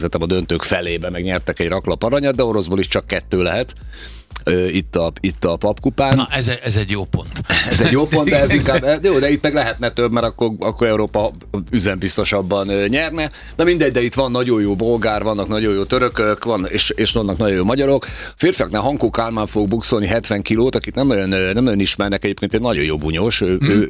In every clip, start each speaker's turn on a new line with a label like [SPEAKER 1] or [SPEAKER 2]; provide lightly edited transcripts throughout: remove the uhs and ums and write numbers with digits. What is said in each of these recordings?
[SPEAKER 1] a döntők felébe, meg nyertek egy raklap aranyat, de oroszból is csak 2 lehet. Itt a papkupán.
[SPEAKER 2] Na, ez egy jó pont.
[SPEAKER 1] Ez egy jó pont, de ez inkább, jó, de itt meg lehetne több, mert akkor Európa üzembiztosabban nyerne. Na mindegy, de itt van nagyon jó bolgár, vannak nagyon jó törökök, és vannak nagyon jó magyarok. Férfiaknál Hankó Kálmán fog bukszolni 70 kilót, akit nem nagyon ismernek, egyébként egy nagyon jó bunyós.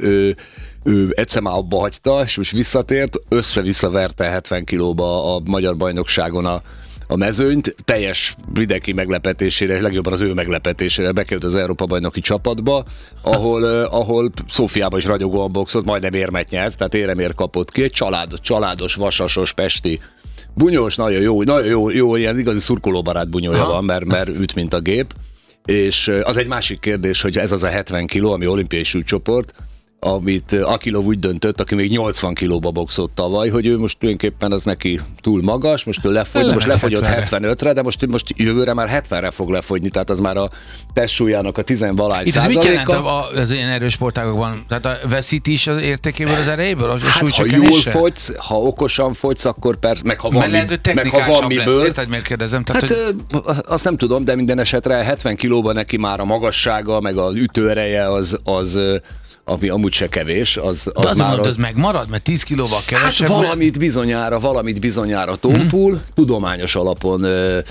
[SPEAKER 1] Ő egyszer már abba hagyta, és most visszatért, össze-vissza verte 70 kilóba a magyar bajnokságon a mezőnyt, teljes vidéki meglepetésére, legjobban az ő meglepetésére bekerült az Európa-bajnoki csapatba, ahol Szófiában is ragyogóan boxolt, majdnem érmet nyert, tehát éremért kapott ki, egy családos, vasasos, pesti bunyós, nagyon jó, ilyen igazi szurkolóbarát bunyója van, mert üt, mint a gép, és az egy másik kérdés, hogy ez az a 70 kiló, ami olimpiai súlycsoport, amit Akilov úgy döntött, aki még 80 kilóba boxolt tavaly, hogy ő most tulajdonképpen az neki túl magas, most ő lefogyott 75-re, de most jövőre már 70-re fog lefogyni, tehát az már a testsúlyának a 10-valány százaléka.
[SPEAKER 2] Itt ez mit jelent az ilyen erős sportágokban? Tehát a veszítés az értékéből, az erejéből?
[SPEAKER 1] Hát, ha jól fogysz, ha okosan fogysz, akkor persze, meg ha van miből.
[SPEAKER 2] Érted, miért kérdezem? Tehát,
[SPEAKER 1] hát azt nem tudom, de minden esetre 70 kilóban neki már a magassága, meg az ütőereje az ami amúgy se kevés, az már...
[SPEAKER 2] Az megmarad, mert 10 kilóval kevesebb?
[SPEAKER 1] Hát valamit bizonyára tompul, tudományos alapon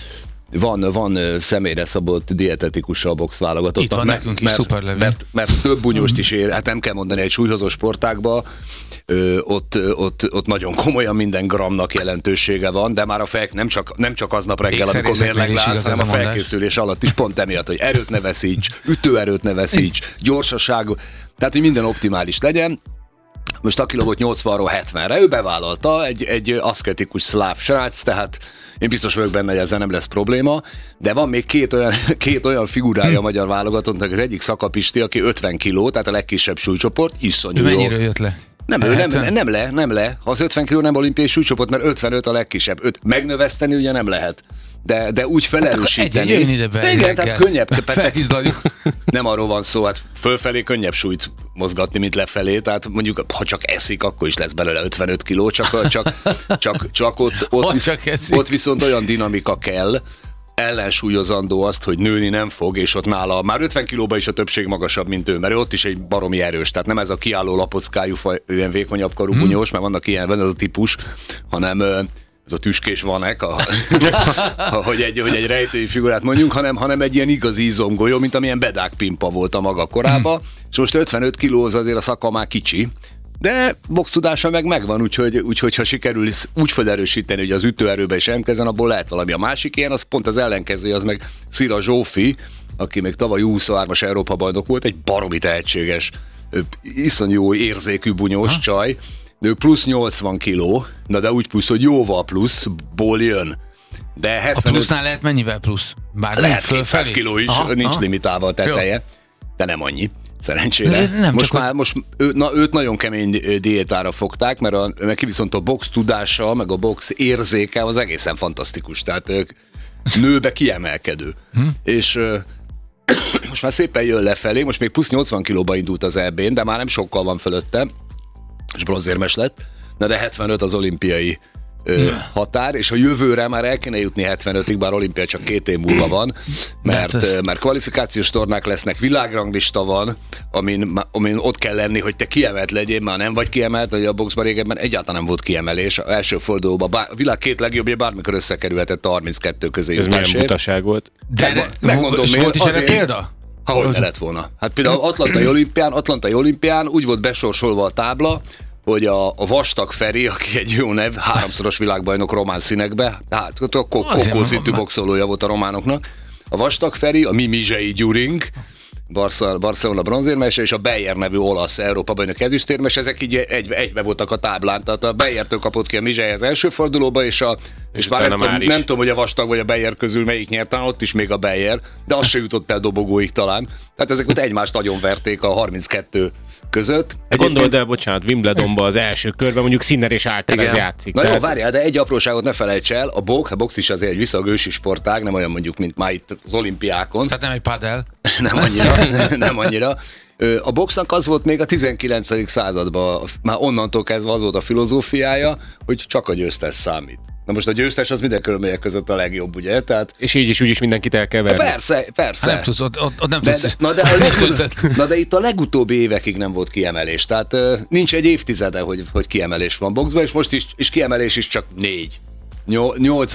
[SPEAKER 1] van személyre szabott dietetikussal boxválogatott.
[SPEAKER 2] Itt van nekünk is szuperlevél.
[SPEAKER 1] Mert több bunyóst is ér, hát nem kell mondani, egy súlyhozó sportágban, ott nagyon komolyan minden gramnak jelentősége van, de már nem csak aznap reggel, amikor mérleglátsz, hanem a felkészülés alatt is pont emiatt, hogy erőt ne veszíts, ütőerőt ne veszíts, gyorsaság, tehát hogy minden optimális legyen. Most Akilov volt 80-ról 70-re, ő bevállalta, egy aszketikus szláv srác, tehát én biztos vagyok benne, hogy ezzel nem lesz probléma, de van még két olyan figurája a magyar válogatottnak, az egyik Szakapisti, aki 50 kiló, tehát a legkisebb súlycsoport, iszonyú jó.
[SPEAKER 2] Mennyire jött le?
[SPEAKER 1] Nem le. Ha az 50 kiló nem olimpiai súlycsoport, mert 55 a legkisebb. Megnöveszteni ugye nem lehet. De úgy felerősíteni.
[SPEAKER 2] Hát
[SPEAKER 1] igen, tehát könnyebb. Nem arról van szó, hát fölfelé könnyebb súlyt mozgatni, mint lefelé, tehát mondjuk, ha csak eszik, akkor is lesz belőle 55 kiló, csak ott viszont olyan dinamika kell, ellensúlyozandó azt, hogy nőni nem fog, és ott nála már 50 kilóban is a többség magasabb, mint ő, mert ő ott is egy baromi erős, tehát nem ez a kiálló lapockájú, ilyen vékonyabb karú bunyós, mert van ez a típus, hanem ez a tüskés vanek, hogy egy rejtői figurát mondjunk, hanem egy ilyen igazi izomgolyó, mint amilyen Bedák Pimpa volt a maga korában, és most 55 kiló az azért a szaka már kicsi, de boxtudása meg megvan, úgyhogy ha sikerül úgy felerősíteni, hogy az ütőerőbe is jelentkezzen, abból lehet valami. A másik ilyen, az pont az ellenkező, az meg Szira Zsófi, aki még tavaly 23-as Európa-bajnok volt, egy baromi tehetséges, iszonyú jó érzékű bunyós csaj, de ő plusz 80 kiló, de úgy plusz, hogy jóval pluszból jön. De 75...
[SPEAKER 2] A plusznál lehet mennyivel plusz? Bár
[SPEAKER 1] lehet 200 kiló is, nincs limitálva a teteje, jó. De nem annyi. Szerencsére. Őt nagyon kemény diétára fogták, mert ki viszont a box tudása, meg a box érzéke az egészen fantasztikus. Tehát nőbe kiemelkedő. És most már szépen jön lefelé, most még plusz 80 kilóba indult az EB-n, de már nem sokkal van fölötte, és bronzérmes lett, de 75 az olimpiai határ, és a jövőre már el kéne jutni 75-ig, bár olimpia csak 2 év múlva van, mert kvalifikációs tornák lesznek, világranglista van, amin ott kell lenni, hogy te kiemelt legyél, már nem vagy kiemelt, hogy a boxban régebben egyáltalán nem volt kiemelés. A első fordulóban a világ 2 legjobbja bármikor összekerülhetett a 32 közé jutásért.
[SPEAKER 3] Ez milyen butaság volt?
[SPEAKER 1] Megmondom
[SPEAKER 2] miért. Volt is erre példa?
[SPEAKER 1] Ahogy lett volna. Hát például Atlantai olimpián úgy volt besorsolva a tábla, hogy a Vastag Feri, aki egy jó nev, 3-szoros világbajnok román színekbe, hát a kokószintű boxolója volt a románoknak. A Vastag Feri, a Mimizsei Gyuring, Barcelona bronzérmese, és a Beyer nevű olasz Európa-bajnok ezüstérmes, ezek így egybe voltak a táblán, tehát a Beyertől kapott ki a Mizsei az első fordulóba, és már nem tudom, hogy a Vastag vagy a Beyer közül melyik nyert, ott is még a Beyer, de az se jutott el dobogóig talán. Tehát ezek ott egymást nagyon verték a 32 között.
[SPEAKER 3] Gondold el, bocsánat, Wimbledonban az első körben mondjuk Sinner és Alcaraz játszik.
[SPEAKER 1] Na jó, várjál, de egy apróságot ne felejts el, a box is azért egy viszonylag ősi sportág, nem olyan mondjuk, mint már itt az olimpiákon.
[SPEAKER 2] Tehát nem egy padel.
[SPEAKER 1] Nem annyira. A boxnak az volt még a 19. században, már onnantól kezdve az volt a filozófiája, hogy csak a győztes számít. Na most a győztes az minden körülmények között a legjobb, ugye? Tehát...
[SPEAKER 3] És így is úgyis mindenkit el kell verni.
[SPEAKER 1] Persze.
[SPEAKER 2] Nem tudsz, ott nem tudsz.
[SPEAKER 1] De itt a legutóbbi évekig nem volt kiemelés. Tehát nincs egy évtizede, hogy kiemelés van boxban, és most is kiemelés is csak 4. 8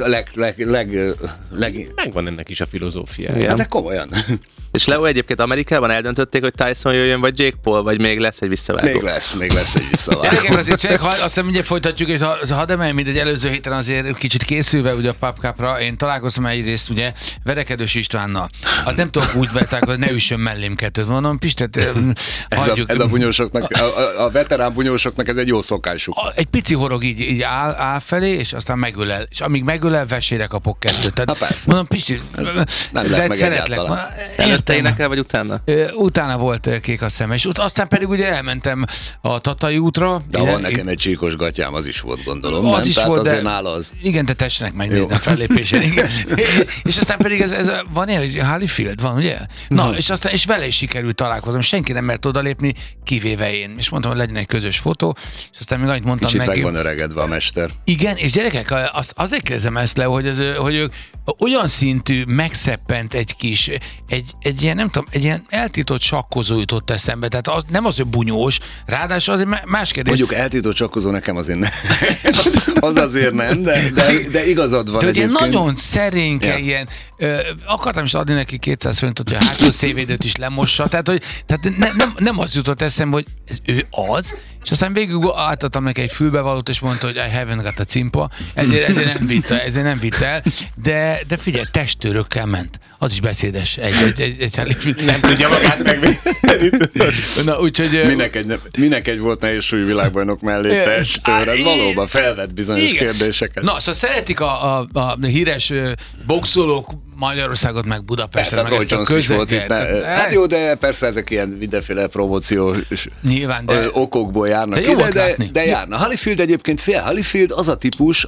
[SPEAKER 3] Megvan ennek is a filozófiája.
[SPEAKER 1] Hát de komolyan.
[SPEAKER 4] És Leo, egyébként Amerikában eldöntötték, hogy Tyson jöjjön, vagy Jake Paul, vagy még lesz egy visszavágó?
[SPEAKER 1] Még lesz egy visszavágó.
[SPEAKER 2] Gyerekek, azért csak, aztán mindjárt folytatjuk, és hadd emeljem, mint egy előző héten azért kicsit készülve ugye a Pub Cup-ra, én találkoztam egyrészt ugye Verekedős Istvánnal. Hát nem tudok úgy vetták, hogy ne üssön mellém kettőt. Mondom, Pistet, hagyjuk.
[SPEAKER 1] Ez a bunyósoknak, a veterán bunyósoknak ez egy jó szokásuk.
[SPEAKER 2] Egy pici horog így áll felé, és aztán megölel. És amíg megölel, vesére kapok kettőt. Tehát,
[SPEAKER 1] persze.
[SPEAKER 2] mondom, Pisti,
[SPEAKER 1] nem lehet meg
[SPEAKER 2] szeretlek.
[SPEAKER 4] Előtte énekel, vagy utána?
[SPEAKER 2] Utána volt kék a szeme, és aztán pedig ugye elmentem a Tatai útra.
[SPEAKER 1] De van nekem egy csíkos gatyám, az is volt, gondolom.
[SPEAKER 2] Az
[SPEAKER 1] nem?
[SPEAKER 2] is
[SPEAKER 1] Tehát
[SPEAKER 2] volt,
[SPEAKER 1] azért
[SPEAKER 2] de...
[SPEAKER 1] nála az.
[SPEAKER 2] Igen, te tessenek megnézni a fellépésen. Igen. És aztán pedig ez van ilyen, hogy Holyfield van, ugye? Na, és vele is sikerült találkozom. Senki nem mert odalépni, kivéve én. És mondtam, hogy legyen egy közös fotó, és aztán még annyit mondtam
[SPEAKER 1] Kicsit
[SPEAKER 2] neki.
[SPEAKER 1] meg van öregedve a mester.
[SPEAKER 2] Igen, és gyerekek, azért kérdezem ezt le, hogy ők olyan szintű megszeppent egy ilyen, nem tudom, egy ilyen eltiltott sakkozó jutott eszembe, tehát az, nem az, hogy bunyós, ráadásul azért más kérdés.
[SPEAKER 1] Mondjuk eltiltott sakkozó nekem azért nem. Az azért nem, de igazad van
[SPEAKER 2] de
[SPEAKER 1] egyébként.
[SPEAKER 2] Nagyon szerénke, ilyen, akartam is adni neki 200 forintot, hogy a hátsó szévédőt is lemossa, tehát nem az jutott eszembe, hogy ez ő az, és aztán végül átadtam neki egy fülbevalót, és mondta, hogy I haven't got a cimpa, ezért nem vitt el, de figyelj, testőrökkel ment. Az is beszédes.
[SPEAKER 3] Nem tudja magát megvédeni.
[SPEAKER 2] Na, úgyhogy...
[SPEAKER 1] Minek egy volt nehéz súlyvilágbajnok mellé testőr, ez valóban felvett bizonyos kérdéseket.
[SPEAKER 2] Na, szóval szeretik a híres boxolók Magyarországot, meg Budapestet, meg ezt a közeget.
[SPEAKER 1] Hát jó, de persze ezek ilyen mindenféle promóciós
[SPEAKER 2] nyilván, de...
[SPEAKER 1] okokból járnak ide, de járna. Holyfield egyébként Holyfield az a típus,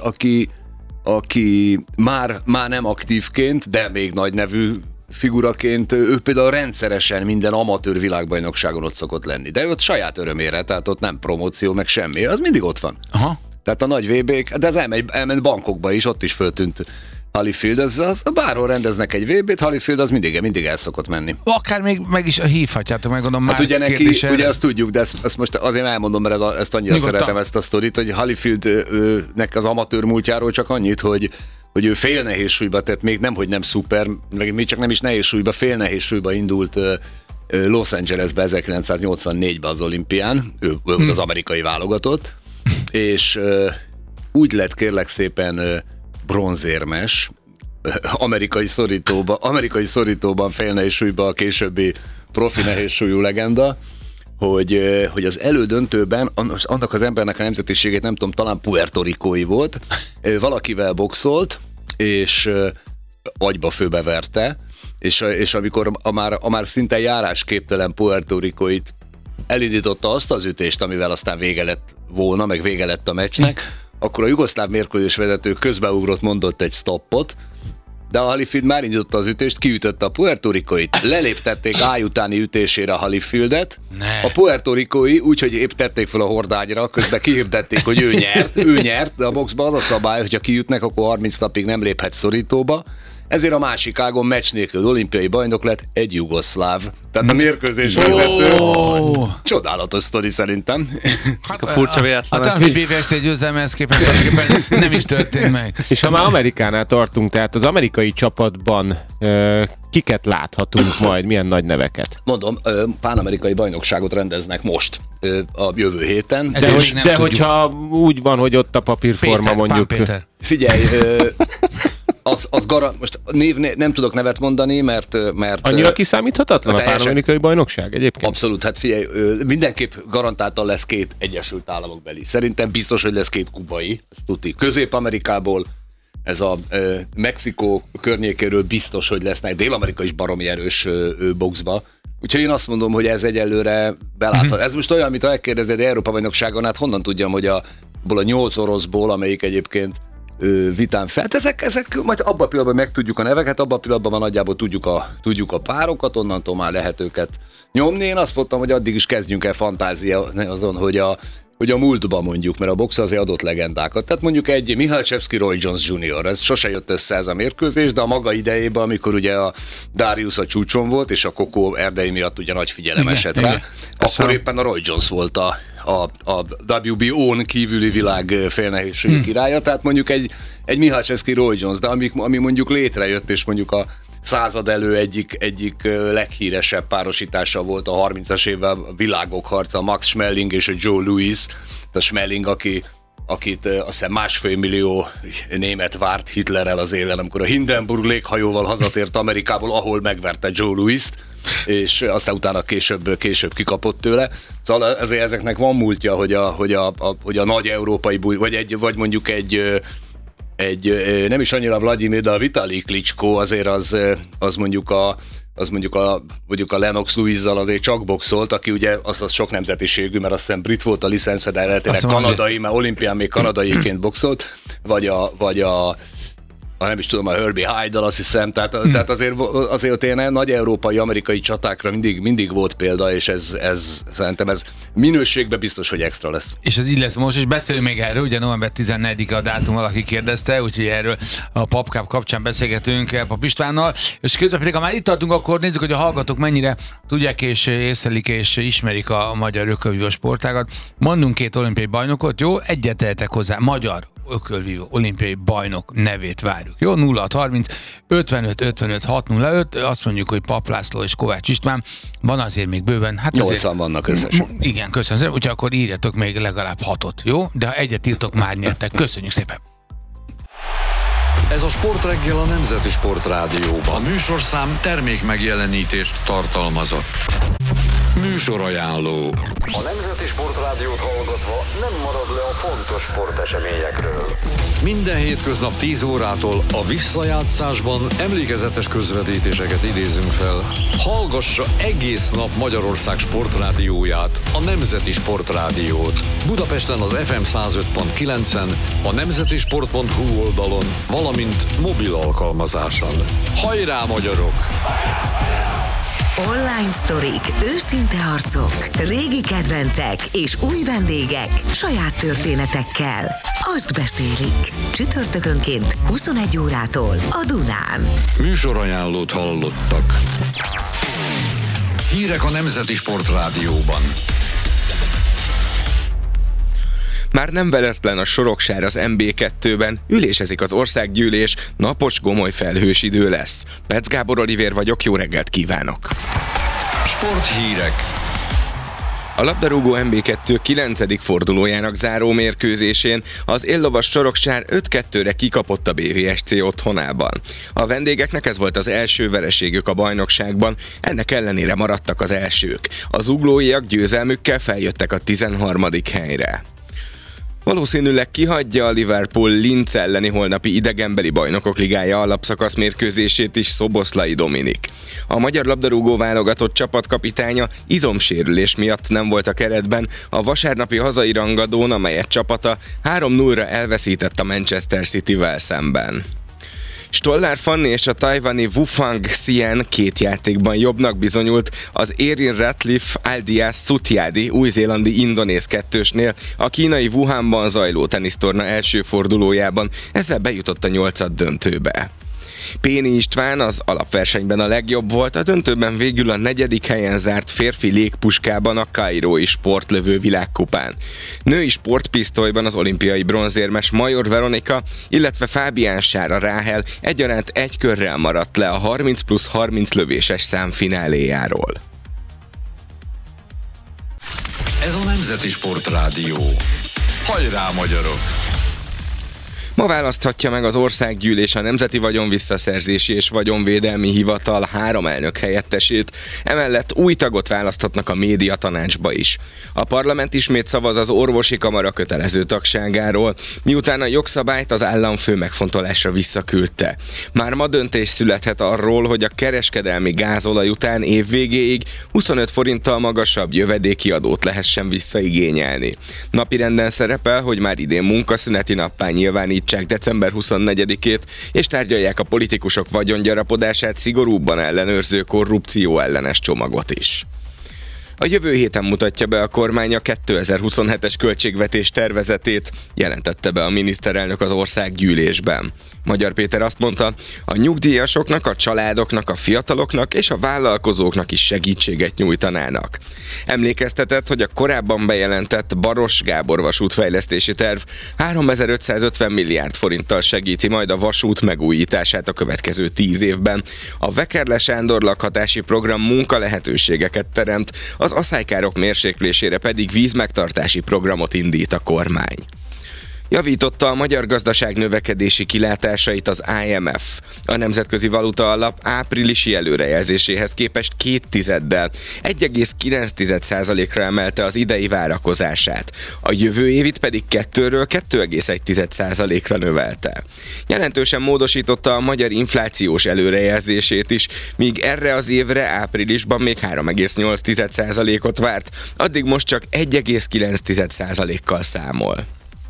[SPEAKER 1] aki már nem aktívként, de még nagy nevű figuraként, ő például rendszeresen minden amatőr világbajnokságon ott szokott lenni. De ő ott saját örömére, tehát ott nem promóció, meg semmi, az mindig ott van. Aha. Tehát a nagy VB-k, de az elment bankokba is, ott is föltűnt Holyfield, az bárhol rendeznek egy VB-t, Holyfield az mindig el szokott menni.
[SPEAKER 2] Akár még meg is hívhatjátok, meg gondolom
[SPEAKER 1] hát ugye neki, ugye azt tudjuk, de ezt most azért elmondom, mert ezt annyira nyugodtan szeretem ezt a sztorit, hogy Holyfieldnek az amatőr múltjáról csak annyit, hogy ő fél nehéz súlyba, tehát még nem, hogy nem szuper, meg még csak nem is nehéz súlyba, fél nehéz súlyba indult Los Angelesbe 1984-ben az olimpián, ő volt az amerikai válogatott, és úgy lett kérlek szépen bronzérmes, amerikai szorítóban fél nehéz súlyban a későbbi profi nehéz súlyú legenda, hogy az elődöntőben annak az embernek a nemzetiségét nem tudom, talán puertoricói volt, valakivel boxolt, és agyba főbeverte, és amikor a már szinte járásképtelen puertoricóit elindította azt az ütést, amivel aztán vége lett volna, meg vége lett a meccsnek, akkor a jugoszláv mérkőzés vezető közbeugrott, mondott egy stoppot, de a Holyfield már indította az ütést, kiütötte a puertoricóit, leléptették áj utáni ütésére a Holyfieldet, a puertoricói úgyhogy épp tették fel a hordágyra, közben kihirdették, hogy ő nyert, de a boxban az a szabály, hogyha kiütnek, akkor 30 napig nem léphet szorítóba, ezért a másik ágon meccs nélkül olimpiai bajnok lett egy jugoszláv. Tehát a mérkőzés vezető. Csodálatos sztori szerintem.
[SPEAKER 4] Hát, furcsa véletlen.
[SPEAKER 2] Hát talán, hogy BVSC győzelmehez képest nem is történt meg.
[SPEAKER 3] És ha már Amerikánál tartunk, tehát az amerikai csapatban kiket láthatunk majd, milyen nagy neveket?
[SPEAKER 1] Mondom, pánamerikai bajnokságot rendeznek most, a jövő héten.
[SPEAKER 3] De hogyha úgy van, hogy ott a papírforma mondjuk.
[SPEAKER 1] Figyelj, most nem tudok nevet mondani, mert
[SPEAKER 3] annyira kiszámíthatatlan a pánamerikai bajnokság egyébként?
[SPEAKER 1] Abszolút, hát figyelj, mindenképp garantáltan lesz 2 Egyesült Államok beli. Szerintem biztos, hogy lesz 2 kubai, ezt tuti. Közép-Amerikából, ez a Mexikó környékéről biztos, hogy lesznek. Dél-Amerika is baromi erős boxba. Úgyhogy én azt mondom, hogy ez egyelőre belátható. Ez most olyan, mint ha megkérdezed Európa bajnokságon, hát honnan tudjam, hogy abból a 8 oroszból, amelyik egyébként vitán fel. Ezek majd abban a pillanatban megtudjuk a neveket, abban a pillanatban már nagyjából tudjuk a párokat, onnantól már lehet őket nyomni. Én azt mondtam, hogy addig is kezdjünk el fantázia azon, hogy a múltban mondjuk, mert a box azért adott legendákat. Tehát mondjuk egy Michalczewski Roy Jones Jr. Ez sose jött össze ez a mérkőzés, de a maga idejében, amikor ugye a Darius a csúcson volt, és a Kokó erdei miatt ugye nagy figyelem esett rá, akkor éppen a Roy Jones volt a WBO-n kívüli világ félnehézségű királya, tehát mondjuk egy Michalczewski Roy Jones, de ami mondjuk létrejött, és mondjuk a század elő egyik leghíresebb párosítása volt a 30-as évvel a világok harca, Max Schmeling és a Joe Louis. A Schmeling, akit azt hiszem 1,5 millió német várt Hitlerrel az élen, amikor a Hindenburg léghajóval hazatért Amerikából, ahol megverte Joe Louis-t, és aztán utána később kikapott tőle. Szóval ezeknek van múltja, hogy a nagy európai vagy mondjuk egy nem is annyira Vladimir, de a Vitali Klitschko azért az mondjuk a Lennox Lewis-zal azért csak boxolt, aki ugye az sok nemzetiségű, mert azt hiszem brit volt a licensze, de lehetőleg kanadai, mert olimpián még kanadaiként boxolt, vagy a nem is tudom, a Herbie Hyde-dal azt hiszem, tehát azért ilyen nagy európai, amerikai csatákra mindig volt példa, és ez szerintem ez minőségben biztos, hogy extra lesz.
[SPEAKER 2] És ez így lesz most, és beszélünk még erről, ugye november 14-e a dátum, valaki kérdezte, úgyhogy erről a PAPCAP kapcsán beszélgetünk Pap Istvánnal, és közben pedig, ha már itt tartunk, akkor nézzük, hogy a hallgatók mennyire tudják és észlelik és ismerik a magyar ökölvívó sportágat. Mondunk 2 olimpiai bajnokot, jó? Egyet tehetek hozzá, magyar ökölvívó olimpiai bajnok nevét várjuk. Jó, 0630 55 55 605, azt mondjuk, hogy Pap László és Kovács István, van azért még bőven. Hát
[SPEAKER 1] 80 vannak összesen.
[SPEAKER 2] Igen, köszönöm. Úgyhogy akkor írjatok még legalább 6-ot, jó? De ha egyet írtok, már nyertek. Köszönjük szépen!
[SPEAKER 5] Ez a Sportreggel a Nemzeti Sportrádióban. A műsorszám termék megjelenítést tartalmazott. Műsorajánló. A Nemzeti Sportrádiót hallgatva nem marad le a fontos sporteseményekről. Minden hétköznap 10 órától a visszajátszásban emlékezetes közvetítéseket idézünk fel. Hallgassa egész nap Magyarország sportrádióját, a Nemzeti Sportrádiót. Budapesten az FM 105.9-en, a nemzetisport.hu oldalon, valamint mobil alkalmazáson. Hajrá, magyarok!
[SPEAKER 6] Online sztorik, őszinte arcok, régi kedvencek és új vendégek saját történetekkel. Azt beszélik. Csütörtökönként 21 órától a Dunán.
[SPEAKER 5] Műsorajánlót hallottak. Hírek a Nemzeti Sportrádióban.
[SPEAKER 7] Már nem veletlen a Soroksár az MB2-ben, ülésezik az országgyűlés, napos, gomoly felhős idő lesz. Pec Gábor Olivér vagyok, jó reggelt kívánok!
[SPEAKER 5] Sporthírek.
[SPEAKER 7] A labdarúgó MB2 9. fordulójának záró mérkőzésén az éllovas Soroksár 5-2-re kikapott a BVSC otthonában. A vendégeknek ez volt az első vereségük a bajnokságban, ennek ellenére maradtak az elsők. A zuglóiak győzelmükkel feljöttek a 13. helyre. Valószínűleg kihagyja a Liverpool Linz elleni holnapi idegenbeli bajnokok ligája alapszakasz mérkőzését is Szoboszlai Dominik. A magyar labdarúgó válogatott csapatkapitánya izomsérülés miatt nem volt a keretben a vasárnapi hazai rangadón, amelyet csapata 3-0-ra elveszített a Manchester Cityvel szemben. Stollár Fanni és a tajvani Wufang Xian 2 játékban jobbnak bizonyult az Erin Ratcliffe Aldias Sutiadi új-zélandi indonéz kettősnél a kínai Wuhanban zajló tenisztorna első fordulójában, ezzel bejutott a 8. döntőbe. Péni István az alapversenyben a legjobb volt, a döntőben végül a 4. helyen zárt férfi légpuskában a kairói sportlövő világkupán. Női sportpisztolyban az olimpiai bronzérmes Major Veronika, illetve Fábián Sára Ráhel egyaránt egy körrel maradt le a 30+30 lövéses szám fináléjáról.
[SPEAKER 5] Ez a Nemzeti Sportrádió. Hajrá, magyarok!
[SPEAKER 7] Ma választhatja meg az országgyűlés a Nemzeti Vagyonvisszaszerzési és Vagyonvédelmi Hivatal 3 elnök helyettesét, emellett új tagot választhatnak a médiatanácsba is. A parlament ismét szavaz az orvosi kamara kötelező tagságáról, miután a jogszabályt az államfő megfontolásra visszaküldte. Már ma döntés születhet arról, hogy a kereskedelmi gázolaj után év végéig 25 forinttal magasabb jövedéki adót lehessen visszaigényelni. Napirenden szerepel, hogy már idén munkaszüneti nappá nyilvánít tartsák december 24-ét, és tárgyalják a politikusok vagyongyarapodását szigorúbban ellenőrző korrupció ellenes csomagot is. A jövő héten mutatja be a kormány a 2027-es költségvetés tervezetét, jelentette be a miniszterelnök az országgyűlésben. Magyar Péter azt mondta, a nyugdíjasoknak, a családoknak, a fiataloknak és a vállalkozóknak is segítséget nyújtanának. Emlékeztetett, hogy a korábban bejelentett Baross Gábor vasútfejlesztési terv 3550 milliárd forinttal segíti majd a vasút megújítását a következő 10 évben. A Vekerle Sándor lakhatási program munkalehetőségeket teremt, az aszálykárok mérséklésére pedig vízmegtartási programot indít a kormány. Javította a magyar gazdaság növekedési kilátásait az IMF. A Nemzetközi Valuta Alap áprilisi előrejelzéséhez képest 0,2-del, 1,9%-ra emelte az idei várakozását. A jövő évit pedig 2-ről 2,1%-ra növelte. Jelentősen módosította a magyar inflációs előrejelzését is, míg erre az évre áprilisban még 3,8%-ot várt, addig most csak 1,9%-kal számol.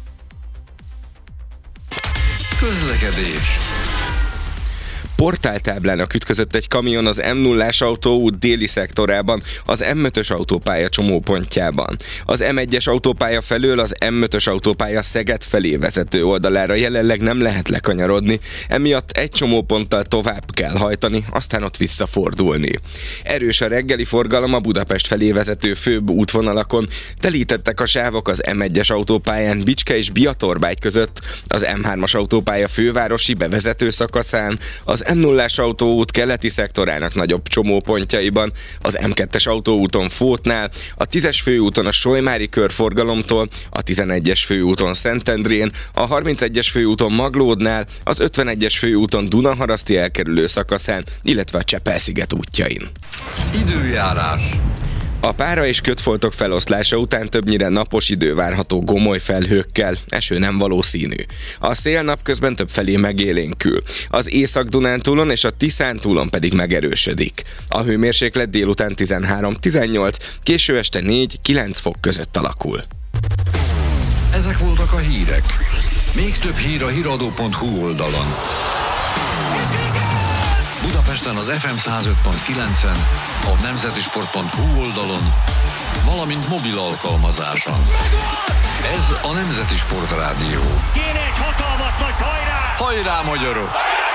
[SPEAKER 5] Közlekedés.
[SPEAKER 7] Portáltáblának ütközött egy kamion az M0-ás autóút déli szektorában, az M5-ös autópálya csomópontjában. Az M1-es autópálya felől az M5-ös autópálya Szeged felé vezető oldalára jelenleg nem lehet lekanyarodni, emiatt egy csomóponttal tovább kell hajtani, aztán ott visszafordulni. Erős a reggeli forgalom a Budapest felé vezető főbb útvonalakon, telítettek a sávok az M1-es autópályán Bicske és Biatorbágy között, az M3-as autópálya fővárosi bevezető szakaszán, az M0-ás autóút keleti szektorának nagyobb csomópontjaiban, az M2-es autóúton Fótnál, a 10-es főúton a Solymári körforgalomtól, a 11-es főúton Szentendrén, a 31-es főúton Maglódnál, az 51-es főúton Dunaharaszti elkerülő szakaszán, illetve a Csepel-sziget útjain.
[SPEAKER 5] Időjárás.
[SPEAKER 7] A pára és kötfoltok feloszlása után többnyire napos idő várható gomoly felhőkkel, eső nem valószínű. A szél napközben többfelé megélénkül. Az Észak-Dunántúlon és a Tiszántúlon pedig megerősödik. A hőmérséklet délután 13-18, késő este 4-9 fok között alakul.
[SPEAKER 5] Ezek voltak a hírek. Még több hír a hiradó.hu oldalon. Budapesten az FM 105.9-en, a nemzetisport.hu oldalon, valamint mobil alkalmazáson. Ez a Nemzeti Sport Rádió.
[SPEAKER 8] Kéne egy hatalmas nagy hajrá!
[SPEAKER 5] Hajrá, magyarok!